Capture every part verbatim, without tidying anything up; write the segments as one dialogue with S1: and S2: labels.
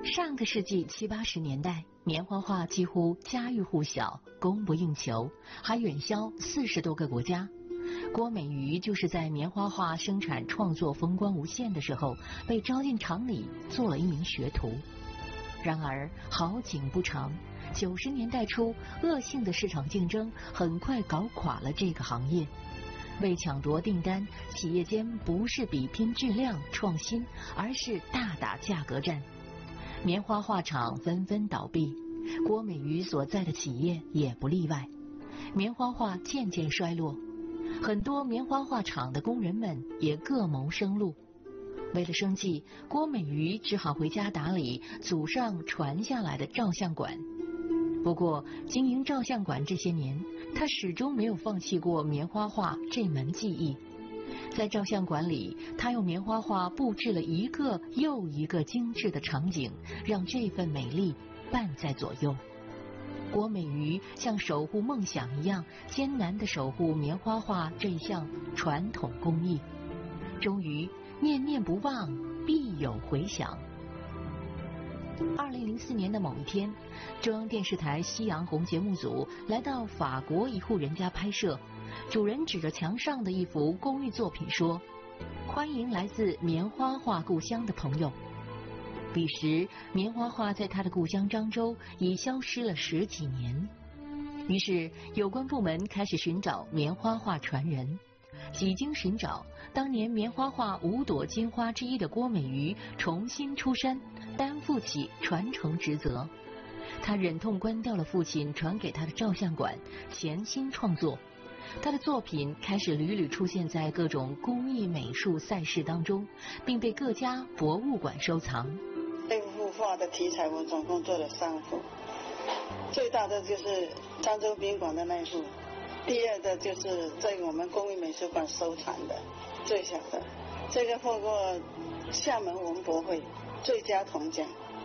S1: 上个世纪七八十年代，棉花画几乎家喻户晓，供不应求，还远销四十多个国家。郭美瑜就是在棉花画生产创作风光无限的时候，被招进厂里做了一名学徒。然而好景不长，九十年代初，恶性的市场竞争很快搞垮了这个行业。为抢夺订单，企业间不是比拼质量创新，而是大打价格战。棉花画厂纷纷倒闭，郭美瑜所在的企业也不例外。棉花画渐渐衰落，很多棉花画厂的工人们也各谋生路。为了生计，郭美瑜只好回家打理祖上传下来的照相馆。不过，经营照相馆这些年，他始终没有放弃过棉花画这门技艺。在照相馆里，他用棉花画布置了一个又一个精致的场景，让这份美丽伴在左右。郭美瑜像守护梦想一样，艰难地守护棉花画这一项传统工艺。终于，念念不忘，必有回响。二零零四年的某一天，中央电视台夕阳红节目组来到法国一户人家拍摄。主人指着墙上的一幅工艺作品说：“欢迎来自棉花画故乡的朋友。”彼时，棉花画在他的故乡漳州已消失了十几年。于是，有关部门开始寻找棉花画传人。几经寻找，当年棉花画五朵金花之一的郭美瑜重新出山，担负起传承职责。他忍痛关掉了父亲传给他的照相馆，潜心创作。他的作品开始屡屡出现在各种工艺美术赛事当中，并被各家博物馆收藏。
S2: 这幅画的题材我总共做了三幅，最大的就是漳州宾馆的那一幅，第二的就是在我们工艺美术馆收藏的，最小的这个获过厦门文博会最佳铜奖。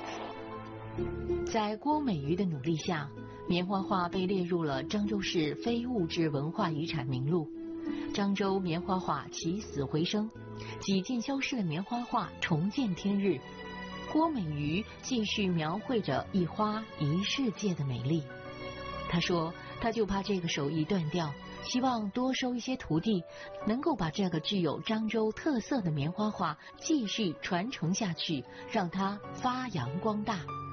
S1: 在郭美瑜的努力下，棉花画被列入了漳州市非物质文化遗产名录。漳州棉花画起死回生，几近消失的棉花画重见天日。郭美瑜继续描绘着一花一世界的美丽。他说，他就怕这个手艺断掉，希望多收一些徒弟，能够把这个具有漳州特色的棉花画继续传承下去，让它发扬光大。